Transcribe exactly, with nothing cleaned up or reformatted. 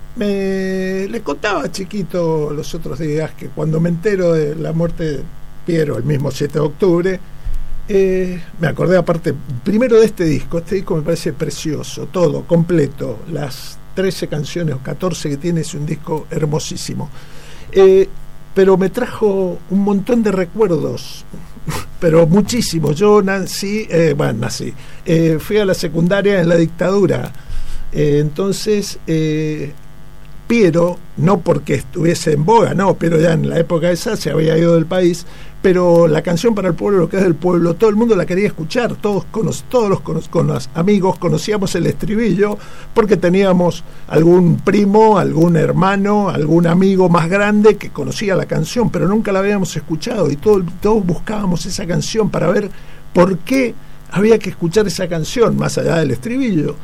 me le contaba chiquito los otros días que cuando me entero de la muerte de Piero el mismo siete de octubre, eh, me acordé aparte primero de este disco. Este disco me parece precioso, todo, completo, las trece canciones o catorce que tiene, es un disco hermosísimo, eh, pero me trajo un montón de recuerdos, pero muchísimos. Yo nací, eh, bueno, nací, eh, fui a la secundaria en la dictadura, eh, entonces eh, Piero, no porque estuviese en boga, no, pero ya en la época esa se había ido del país, pero la canción para el pueblo, lo que es del pueblo, todo el mundo la quería escuchar, todos, cono- todos los, cono- con los amigos conocíamos el estribillo, porque teníamos algún primo, algún hermano, algún amigo más grande que conocía la canción, pero nunca la habíamos escuchado, y todo, todos buscábamos esa canción para ver por qué había que escuchar esa canción, más allá del estribillo.